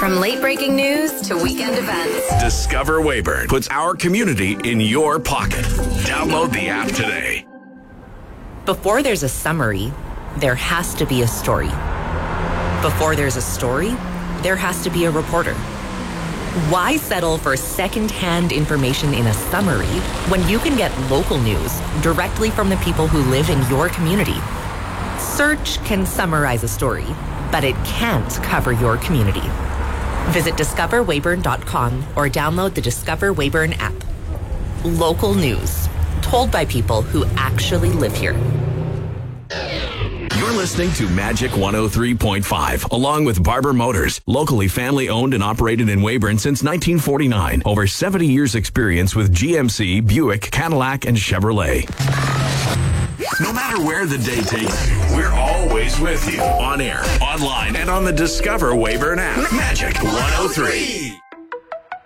From late-breaking news to weekend events, Discover Weyburn puts our community in your pocket. Download the app today. Before there's a summary, there has to be a story. Before there's a story, there has to be a reporter. Why settle for second-hand information in a summary when you can get local news directly from the people who live in your community? Search can summarize a story, but it can't cover your community. Visit discoverweyburn.com or download the Discover Weyburn app. Local news, told by people who actually live here. You're listening to Magic 103.5, along with Barber Motors, locally family-owned and operated in Weyburn since 1949. Over 70 years experience with GMC, Buick, Cadillac, and Chevrolet. No matter where the day takes you, we're always with you. On air, online, and on the Discover Weyburn app. Magic 103.